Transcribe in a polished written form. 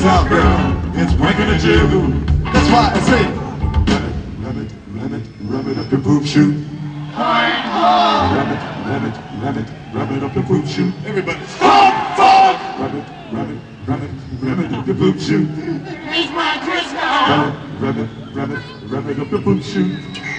out, girl. It's wanking a jiggle. That's why I say, rub it up your poop shoot. Rub it up your poop shoot. Everybody, funk, funk. Rub it up your poop shoot. It's my Christmas. Rub it up your poop shoot.